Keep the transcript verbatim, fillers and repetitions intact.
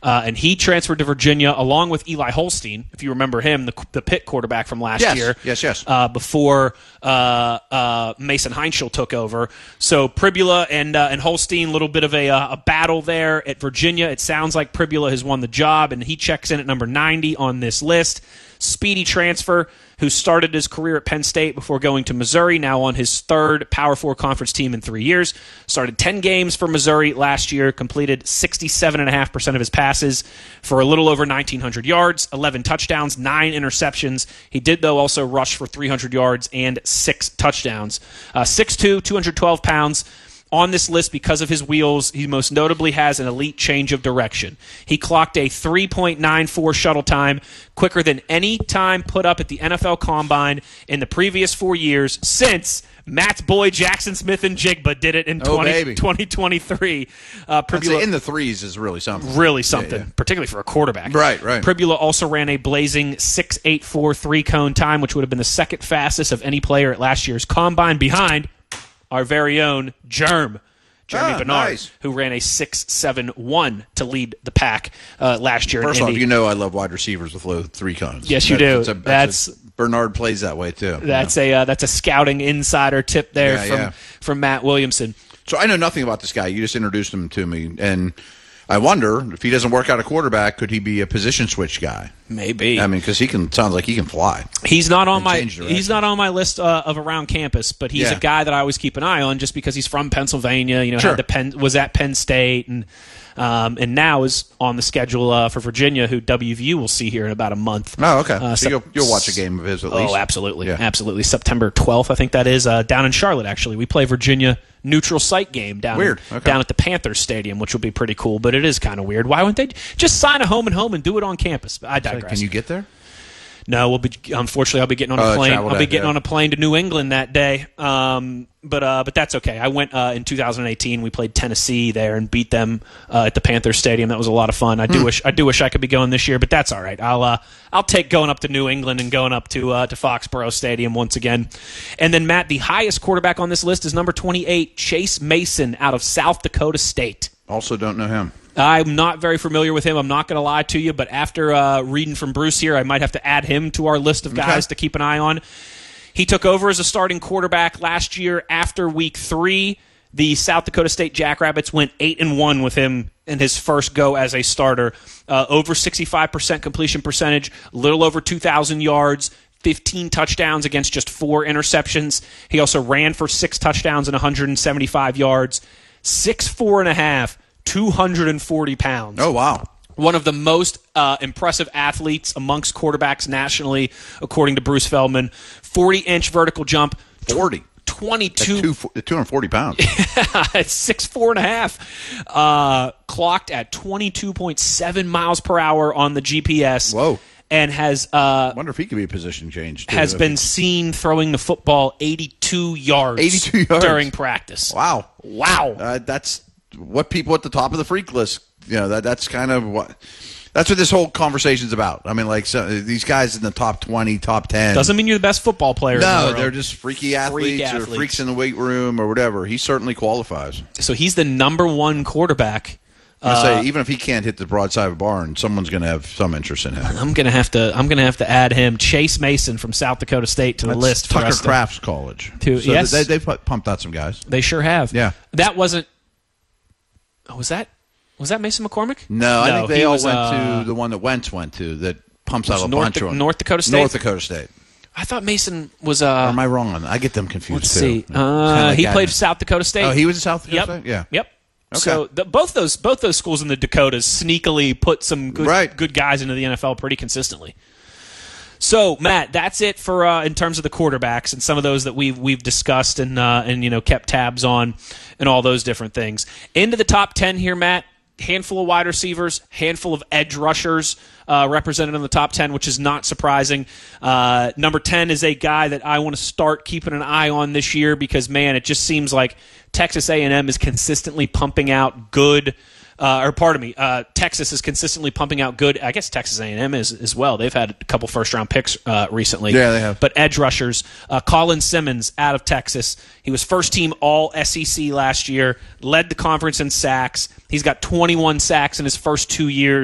Uh, and he transferred to Virginia along with Eli Holstein, if you remember him, the, the Pitt quarterback from last yes, year. Yes, yes, uh, before uh, uh, Mason Heinschel took over. So Pribula and uh, and Holstein, a little bit of a, uh, a battle there at Virginia. It sounds like Pribula has won the job, and he checks in at number ninety on this list. Speedy transfer, who started his career at Penn State before going to Missouri, now on his third Power Four conference team in three years. Started ten games for Missouri last year, completed sixty-seven point five percent of his passes for a little over nineteen hundred yards, eleven touchdowns, nine interceptions. He did, though, also rush for three hundred yards and six touchdowns. Uh, six foot two, two hundred twelve pounds. On this list, because of his wheels, he most notably has an elite change of direction. He clocked a three point nine four shuttle time, quicker than any time put up at the N F L Combine in the previous four years since Matt's boy Jackson Smith and Jigba did it in oh, twenty twenty-three. Uh, Pribula, in the threes is really something. Really something, yeah, yeah. particularly for a quarterback. Right, right. Pribula also ran a blazing six eight four three-cone time, which would have been the second fastest of any player at last year's Combine, behind our very own Germ, Jeremy ah, Bernard, nice. who ran a six seven one to lead the pack uh, last year. First in off, Indy. you know I love wide receivers with low three cones. Yes, you that, do. That's, a, that's, that's a, Bernard plays that way too. That's yeah. a uh, that's a scouting insider tip there yeah, from yeah. from Matt Williamson. So I know nothing about this guy. You just introduced him to me, and I wonder if he doesn't work out a quarterback, could he be a position switch guy? Maybe. I mean, because he can sounds like he can fly. He's not on my he's not on my list uh, of around campus, but he's yeah. a guy that I always keep an eye on just because he's from Pennsylvania. You know, sure. had the Penn, was at Penn State and. Um, and now is on the schedule uh, for Virginia, who W V U will see here in about a month. Oh, okay. Uh, so you'll, you'll watch a game of his at least. Oh, absolutely. Yeah. Absolutely. September twelfth, I think that is, uh, down in Charlotte, actually. We play Virginia neutral site game down, weird. Okay. down at the Panthers Stadium, which will be pretty cool, but it is kind of weird. Why wouldn't they just sign a home and home and do it on campus? I digress. Can you get there? No, we'll be. Unfortunately, I'll be getting on a oh, plane. I'll be day, getting yeah. on a plane to New England that day. Um, but uh, but that's okay. I went uh, in two thousand eighteen. We played Tennessee there and beat them uh, at the Panthers Stadium. That was a lot of fun. I do hmm. wish I do wish I could be going this year, but that's all right. I'll uh, I'll take going up to New England and going up to uh, to Foxborough Stadium once again. And then Matt, the highest quarterback on this list is number twenty-eight, Chase Mason out of South Dakota State. Also, don't know him. I'm not very familiar with him. I'm not going to lie to you, but after uh, reading from Bruce here, I might have to add him to our list of guys okay. to keep an eye on. He took over as a starting quarterback last year after week three. The South Dakota State Jackrabbits went eight and one with him in his first go as a starter. Uh, over sixty-five percent completion percentage, a little over two thousand yards, fifteen touchdowns against just four interceptions. He also ran for six touchdowns and one hundred seventy-five yards. six foot four and a half. two hundred forty pounds. Oh, wow. One of the most uh, impressive athletes amongst quarterbacks nationally, according to Bruce Feldman. forty-inch vertical jump. forty. twenty-two. That's two hundred forty pounds. It's six foot four and a half. Uh, clocked at twenty-two point seven miles per hour on the G P S. Whoa. And has uh, I wonder if he could be a position change. Too, has been seen throwing the football eighty-two yards, eighty-two yards during practice. Wow. Wow. Uh, that's what people at the top of the freak list, you know, that that's kind of what that's what this whole conversation's about. I mean, like so, these guys in the top twenty, top ten. Doesn't mean you're the best football player. No, in the world. they're just freaky athletes, Freak or athletes. freaks in the weight room or whatever. He certainly qualifies. So he's the number one quarterback. I Uh, say, even if he can't hit the broadside of a barn, someone's going to have some interest in him. I'm gonna have to. I'm gonna have to add him, Chase Mason from South Dakota State, to the That's list. For Tucker us to- Crafts College. to- so yes. they, they've pumped out some guys. They sure have. Yeah. That wasn't. Oh, was that? Was that Mason McCormick? No, I think they he all was, went uh, to the one that Wentz went to that pumps out a North, bunch of them. North Dakota State. North Dakota State. I thought Mason was. Or Uh, am I wrong on that? I get them confused let's too. see. Kinda Uh, like he Adams. played South Dakota State. Oh, he was in South Dakota Yep. State? Yeah. Yep. Okay. So the, both those both those schools in the Dakotas sneakily put some good Right. good guys into the N F L pretty consistently. So Matt, that's it for uh, in terms of the quarterbacks and some of those that we've we've discussed and uh, and you know kept tabs on and all those different things. Into the top ten here, Matt. Handful of wide receivers, handful of edge rushers uh, represented in the top ten, which is not surprising. Uh, number ten is a guy that I want to start keeping an eye on this year because, man, it just seems like Texas A and M is consistently pumping out good Uh, or pardon me, uh, Texas is consistently pumping out good. I guess Texas A and M is as well. They've had a couple first-round picks uh, recently. Yeah, they have. But edge rushers, uh, Colin Simmons out of Texas. He was first-team All S E C last year, led the conference in sacks. He's got twenty-one sacks in his first two years.